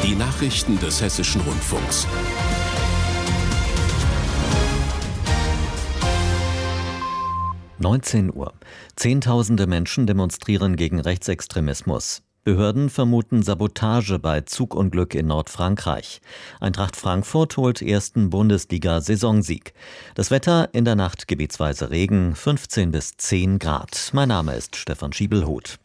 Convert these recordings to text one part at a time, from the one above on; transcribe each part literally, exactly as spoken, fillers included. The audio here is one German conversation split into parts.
Die Nachrichten des Hessischen Rundfunks. neunzehn Uhr. Zehntausende Menschen demonstrieren gegen Rechtsextremismus. Behörden vermuten Sabotage bei Zugunglück in Nordfrankreich. Eintracht Frankfurt holt ersten Bundesliga-Saisonsieg. Das Wetter in der Nacht gebietsweise Regen, fünfzehn bis zehn Grad. Mein Name ist Stefan Schiebelhuth.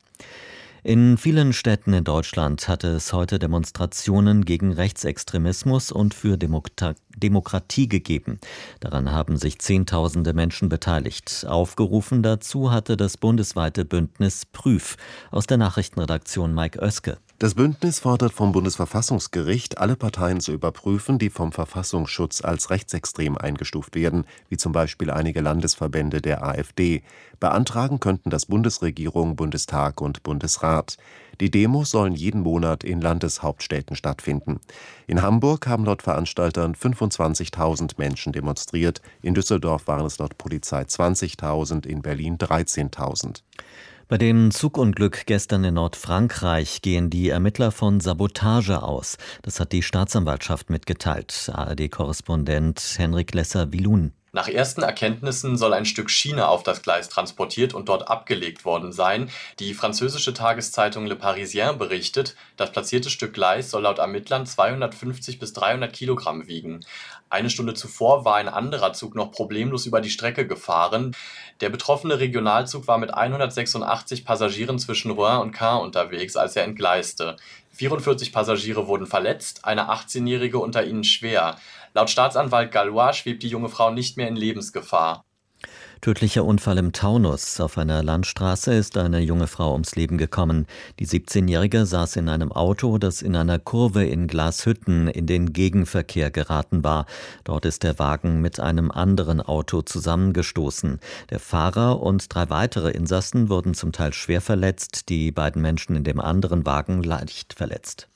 In vielen Städten in Deutschland hatte es heute Demonstrationen gegen Rechtsextremismus und für Demokratie Demokratie gegeben. Daran haben sich Zehntausende Menschen beteiligt. Aufgerufen dazu hatte das bundesweite Bündnis Prüf. Aus der Nachrichtenredaktion Mike Oeske. Das Bündnis fordert vom Bundesverfassungsgericht, alle Parteien zu überprüfen, die vom Verfassungsschutz als rechtsextrem eingestuft werden, wie zum Beispiel einige Landesverbände der AfD. Beantragen könnten das Bundesregierung, Bundestag und Bundesrat. Die Demos sollen jeden Monat in Landeshauptstädten stattfinden. In Hamburg haben laut Veranstaltern fünfundzwanzigtausend Menschen demonstriert. In Düsseldorf waren es laut Polizei zwanzigtausend, in Berlin dreizehntausend. Bei dem Zugunglück gestern in Nordfrankreich gehen die Ermittler von Sabotage aus. Das hat die Staatsanwaltschaft mitgeteilt. A R D-Korrespondent Henrik Lesser-Wilun. Nach ersten Erkenntnissen soll ein Stück Schiene auf das Gleis transportiert und dort abgelegt worden sein. Die französische Tageszeitung Le Parisien berichtet, das platzierte Stück Gleis soll laut Ermittlern zweihundertfünfzig bis dreihundert Kilogramm wiegen. Eine Stunde zuvor war ein anderer Zug noch problemlos über die Strecke gefahren. Der betroffene Regionalzug war mit hundertsechsundachtzig Passagieren zwischen Rouen und Caen unterwegs, als er entgleiste. vierundvierzig Passagiere wurden verletzt, eine achtzehnjährige unter ihnen schwer. Laut Staatsanwalt Gallois schwebt die junge Frau nicht mehr in Lebensgefahr. Tödlicher Unfall im Taunus. Auf einer Landstraße ist eine junge Frau ums Leben gekommen. Die siebzehnjährige saß in einem Auto, das in einer Kurve in Glashütten in den Gegenverkehr geraten war. Dort ist der Wagen mit einem anderen Auto zusammengestoßen. Der Fahrer und drei weitere Insassen wurden zum Teil schwer verletzt, die beiden Menschen in dem anderen Wagen leicht verletzt.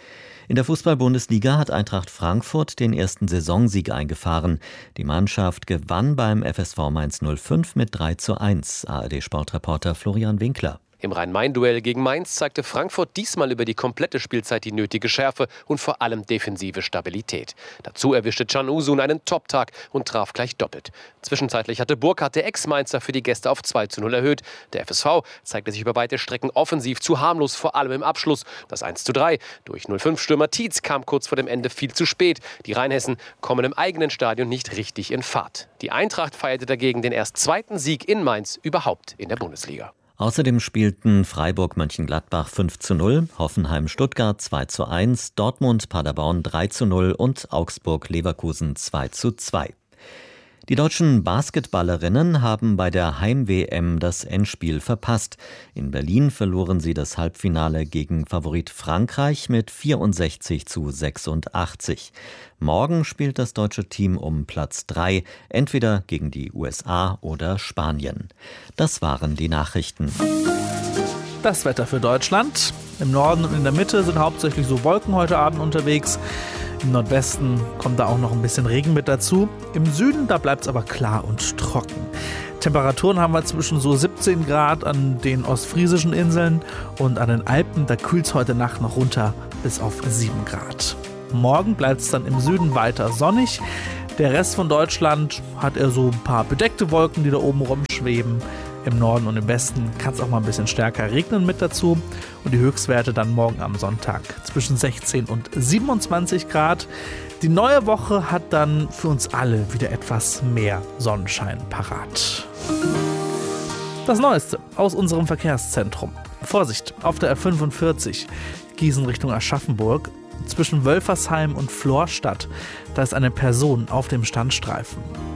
In der Fußball-Bundesliga hat Eintracht Frankfurt den ersten Saisonsieg eingefahren. Die Mannschaft gewann beim F S V Mainz null fünf mit drei zu eins. A R D-Sportreporter Florian Winkler. Im Rhein-Main-Duell gegen Mainz zeigte Frankfurt diesmal über die komplette Spielzeit die nötige Schärfe und vor allem defensive Stabilität. Dazu erwischte Can Uzun einen Top-Tag und traf gleich doppelt. Zwischenzeitlich hatte Burkhardt, der Ex-Mainzer, für die Gäste auf zwei zu null erhöht. Der F S V zeigte sich über weite Strecken offensiv zu harmlos, vor allem im Abschluss. Das eins zu drei durch null fünf Stürmer Tietz kam kurz vor dem Ende viel zu spät. Die Rheinhessen kommen im eigenen Stadion nicht richtig in Fahrt. Die Eintracht feierte dagegen den erst zweiten Sieg in Mainz überhaupt in der Bundesliga. Außerdem spielten Freiburg-Mönchengladbach fünf zu null, Hoffenheim-Stuttgart zwei zu eins, Dortmund-Paderborn drei zu null und Augsburg-Leverkusen zwei zu zwei. Die deutschen Basketballerinnen haben bei der Heim-W M das Endspiel verpasst. In Berlin verloren sie das Halbfinale gegen Favorit Frankreich mit vierundsechzig zu sechsundachtzig. Morgen spielt das deutsche Team um Platz drei, entweder gegen die U S A oder Spanien. Das waren die Nachrichten. Das Wetter für Deutschland. Im Norden und in der Mitte sind hauptsächlich so Wolken heute Abend unterwegs. Im Nordwesten kommt da auch noch ein bisschen Regen mit dazu. Im Süden, da bleibt es aber klar und trocken. Temperaturen haben wir zwischen so siebzehn Grad an den ostfriesischen Inseln und an den Alpen. Da kühlt es heute Nacht noch runter bis auf sieben Grad. Morgen bleibt es dann im Süden weiter sonnig. Der Rest von Deutschland hat eher so ein paar bedeckte Wolken, die da oben rumschweben. Im Norden und im Westen kann es auch mal ein bisschen stärker regnen mit dazu. Und die Höchstwerte dann morgen am Sonntag zwischen sechzehn und siebenundzwanzig Grad. Die neue Woche hat dann für uns alle wieder etwas mehr Sonnenschein parat. Das Neueste aus unserem Verkehrszentrum. Vorsicht, auf der R fünfundvierzig, Gießen Richtung Aschaffenburg. Zwischen Wölfersheim und Florstadt, da ist eine Person auf dem Standstreifen.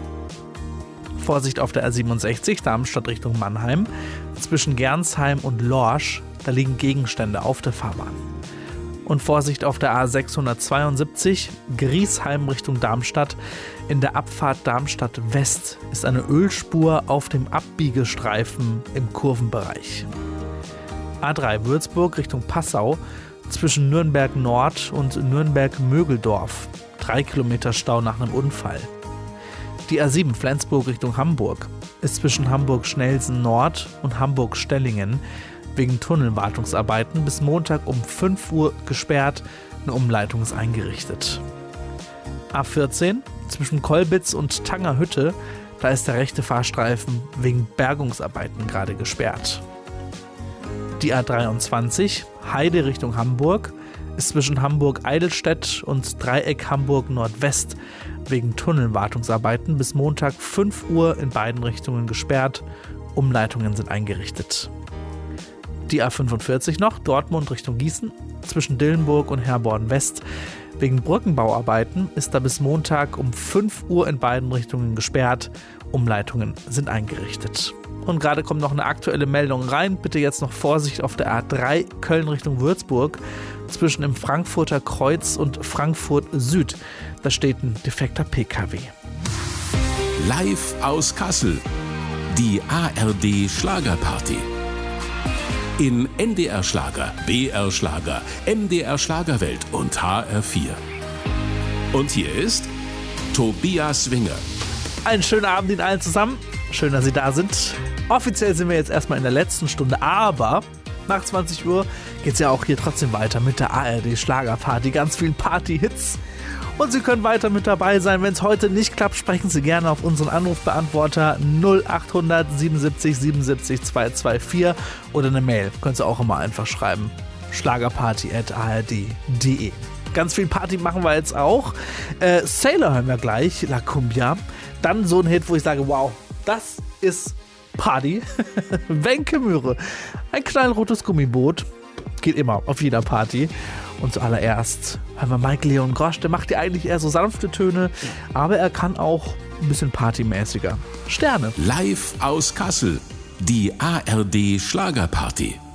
Vorsicht auf der R siebenundsechzig, Darmstadt Richtung Mannheim. Zwischen Gernsheim und Lorsch, da liegen Gegenstände auf der Fahrbahn. Und Vorsicht auf der A sechshundertzweiundsiebzig, Griesheim Richtung Darmstadt. In der Abfahrt Darmstadt West ist eine Ölspur auf dem Abbiegestreifen im Kurvenbereich. A drei Würzburg Richtung Passau, zwischen Nürnberg Nord und Nürnberg-Mögeldorf. Drei Kilometer Stau nach einem Unfall. Die A sieben Flensburg Richtung Hamburg ist zwischen Hamburg-Schnelsen Nord und Hamburg-Stellingen wegen Tunnelwartungsarbeiten bis Montag um fünf Uhr gesperrt. Eine Umleitung ist eingerichtet. A vierzehn zwischen Kolbitz und Tangerhütte, da ist der rechte Fahrstreifen wegen Bergungsarbeiten gerade gesperrt. Die A dreiundzwanzig, Heide Richtung Hamburg, ist zwischen Hamburg-Eidelstedt und Dreieck Hamburg-Nordwest wegen Tunnelwartungsarbeiten bis Montag fünf Uhr in beiden Richtungen gesperrt. Umleitungen sind eingerichtet. Die A fünfundvierzig noch, Dortmund Richtung Gießen, zwischen Dillenburg und Herborn-West. Wegen Brückenbauarbeiten ist da bis Montag um fünf Uhr in beiden Richtungen gesperrt. Umleitungen sind eingerichtet. Und gerade kommt noch eine aktuelle Meldung rein. Bitte jetzt noch Vorsicht auf der A drei Köln Richtung Würzburg zwischen dem Frankfurter Kreuz und Frankfurt Süd. Da steht ein defekter P K W. Live aus Kassel. Die A R D Schlagerparty. In N D R Schlager, B R Schlager, M D R Schlagerwelt und H R vier. Und hier ist Tobias Winger. Einen schönen Abend Ihnen allen zusammen. Schön, dass Sie da sind. Offiziell sind wir jetzt erstmal in der letzten Stunde, aber nach zwanzig Uhr geht es ja auch hier trotzdem weiter mit der A R D Schlagerparty. Ganz vielen Party-Hits. Und Sie können weiter mit dabei sein. Wenn es heute nicht klappt, sprechen Sie gerne auf unseren Anrufbeantworter null achthundert siebenundsiebzig siebenundsiebzig zweihundertvierundzwanzig oder eine Mail. Können Sie auch immer einfach schreiben. schlagerparty at a r d punkt d e. Ganz viel Party machen wir jetzt auch. Äh, Sailor hören wir gleich, La Cumbia. Dann so ein Hit, wo ich sage, wow, das ist Party. Wenke Möhre. Ein knallrotes Gummiboot. Geht immer auf jeder Party. Und zuallererst hören wir Mike Leon Grosch. Der macht ja eigentlich eher so sanfte Töne, aber er kann auch ein bisschen partymäßiger. Sterne. Live aus Kassel. Die A R D Schlagerparty.